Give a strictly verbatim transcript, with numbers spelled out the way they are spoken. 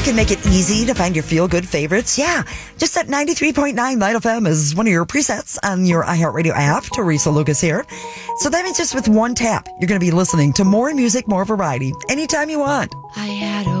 can make it easy to find your feel-good favorites? Yeah, just set ninety-three point nine Light F M as one of your presets on your iHeartRadio app. Teresa Lucas here. So that means just with one tap, you're going to be listening to more music, more variety, anytime you want. I had a